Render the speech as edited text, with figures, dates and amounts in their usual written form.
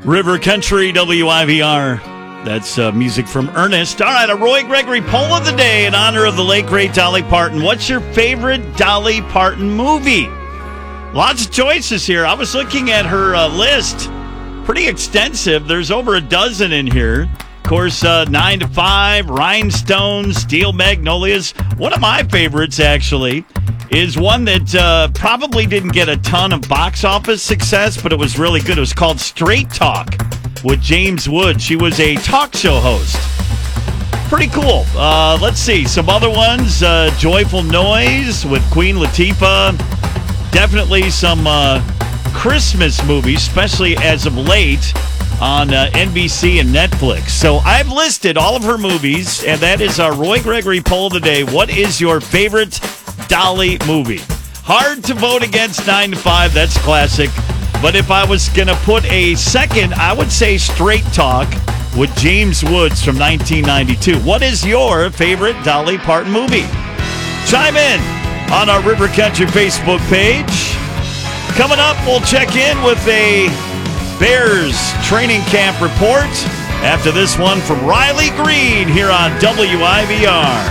River Country, WIVR. That's music from Ernest. All right, a Roy Gregory poll of the day in honor of the late, great Dolly Parton. What's your favorite Dolly Parton movie? Lots of choices here. I was looking at her list. Pretty extensive. There's over a dozen in here. Of course, 9 to 5, Rhinestones, Steel Magnolias. One of my favorites, actually, is one that probably didn't get a ton of box office success, but it was really good. It was called Straight Talk with James Wood. She was a talk show host. Pretty cool. Let's see. Some other ones. Joyful Noise with Queen Latifah. Definitely some Christmas movies, especially as of late on NBC and Netflix. So I've listed all of her movies, and that is our Roy Gregory poll of the day. What is your favorite Dolly movie? Hard to vote against 9 to 5. That's classic. But if I was going to put a second, I would say Straight Talk with James Woods from 1992. What is your favorite Dolly Parton movie? Chime in on our River Country Facebook page. Coming up, we'll check in with a Bears training camp report after this one from Riley Green here on WIVR.